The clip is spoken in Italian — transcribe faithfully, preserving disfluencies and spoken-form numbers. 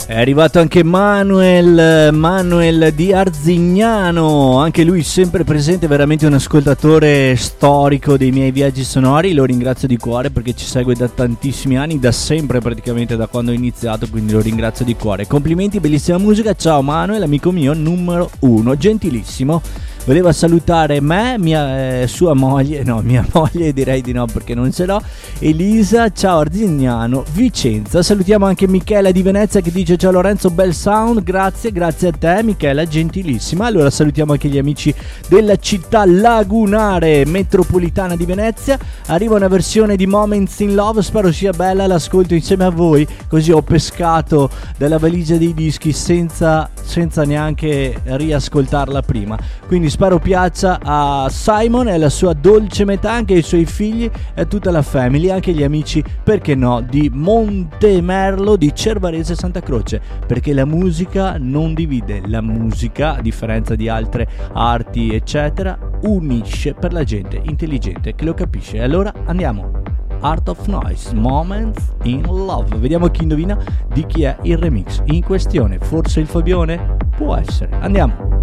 È arrivato anche Manuel, Manuel di Arzignano, anche lui sempre presente, veramente un ascoltatore storico dei miei viaggi sonori. Lo ringrazio di cuore perché ci segue da tantissimi anni, da sempre praticamente, da quando ho iniziato, quindi lo ringrazio di cuore. Complimenti, bellissima musica. Ciao Manuel, amico mio numero uno, gentilissimo. Voleva salutare me, mia, eh, sua moglie, no, mia moglie direi di no perché non ce l'ho, Elisa, ciao Arzignano, Vicenza. Salutiamo anche Michela di Venezia che dice ciao Lorenzo, bel sound, grazie, grazie a te Michela, gentilissima. Allora salutiamo anche gli amici della città lagunare metropolitana di Venezia. Arriva una versione di Moments in Love, spero sia bella, l'ascolto insieme a voi, così ho pescato dalla valigia dei dischi senza, senza neanche riascoltarla prima, quindi spero piaccia a Simon e alla sua dolce metà, anche ai suoi figli e a tutta la family, anche gli amici, perché no, di Montemerlo, di Cervarese Santa Croce, perché la musica non divide, la musica, a differenza di altre arti eccetera, unisce per la gente intelligente che lo capisce. E allora andiamo, Art of Noise, Moments in Love, vediamo chi indovina di chi è il remix in questione. Forse il Fabione? Può essere, andiamo.